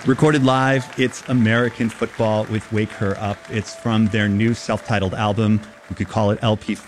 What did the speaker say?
Recorded live, it's American Football with Wake Her Up. It's from their new self-titled album. You could call it LP